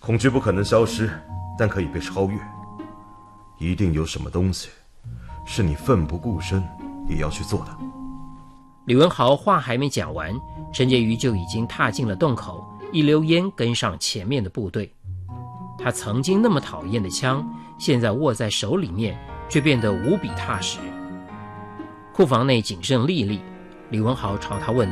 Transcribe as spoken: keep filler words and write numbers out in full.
恐惧不可能消失，但可以被超越。一定有什么东西是你奋不顾身也要去做的。 李文豪话还没讲完，陈洁瑜就已经踏进了洞口，一溜烟跟上前面的部队。他曾经那么讨厌的枪，现在握在手里面却变得无比踏实。库房内仅剩丽丽，李文豪朝他问